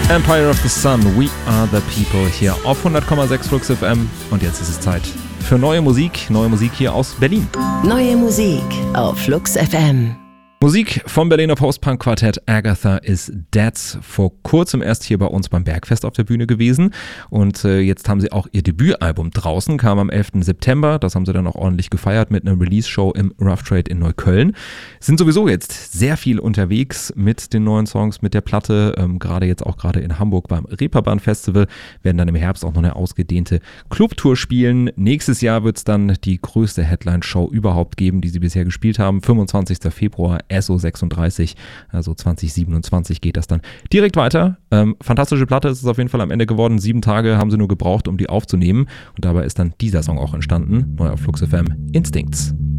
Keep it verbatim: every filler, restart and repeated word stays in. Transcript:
Empire of the Sun, We Are the People hier auf hundert Komma sechs Flux F M. Und jetzt ist es Zeit für neue Musik, neue Musik hier aus Berlin. Neue Musik auf Flux F M. Musik vom Berliner Post-Punk-Quartett Agatha is Dead. Vor kurzem erst hier bei uns beim Bergfest auf der Bühne gewesen und äh, jetzt haben sie auch ihr Debütalbum draußen, kam am elften September. Das haben sie dann auch ordentlich gefeiert mit einer Release-Show im Rough Trade in Neukölln. Sind sowieso jetzt sehr viel unterwegs mit den neuen Songs, mit der Platte, ähm, gerade jetzt auch gerade in Hamburg beim Reeperbahn Festival, werden dann im Herbst auch noch eine ausgedehnte Clubtour spielen. Nächstes Jahr wird es dann die größte Headline-Show überhaupt geben, die sie bisher gespielt haben, fünfundzwanzigsten Februar. S O sechsunddreißig, also zwanzig siebenundzwanzig geht das dann direkt weiter. Ähm, fantastische Platte ist es auf jeden Fall am Ende geworden. Sieben Tage haben sie nur gebraucht, um die aufzunehmen. Und dabei ist dann dieser Song auch entstanden. Neu auf Flux F M, Instincts.